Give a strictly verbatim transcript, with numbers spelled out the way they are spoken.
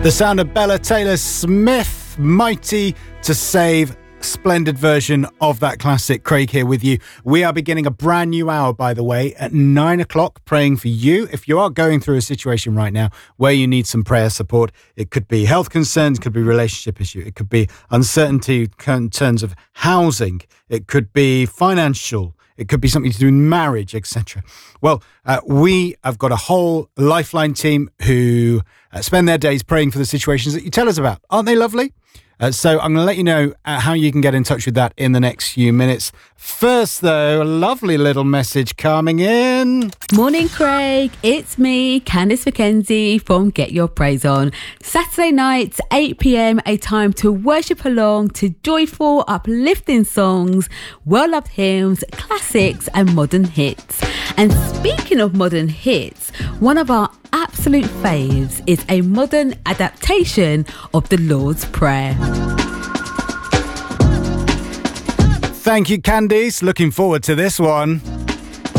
The sound of Bella Taylor-Smith, Mighty to Save. Splendid version of that classic. Craig here with you. We are beginning a brand new hour, by the way, at nine o'clock, praying for you. If you are going through a situation right now where you need some prayer support, it could be health concerns, it could be relationship issue, it could be uncertainty in terms of housing, it could be financial, it could be something to do with marriage, et cetera. Well, uh, we have got a whole Lifeline team who uh, spend their days praying for the situations that you tell us about. Aren't they lovely? Uh, so I'm going to let you know uh, how you can get in touch with that in the next few minutes. First, though, a lovely little message coming in. Morning, Craig. It's me, Candice McKenzie from Get Your Praise On. Saturday nights, eight p.m, a time to worship along to joyful, uplifting songs, well-loved hymns, classics and modern hits. And speaking of modern hits, one of our absolute faves is a modern adaptation of the Lord's Prayer. Thank you, Candice. Looking forward to this one.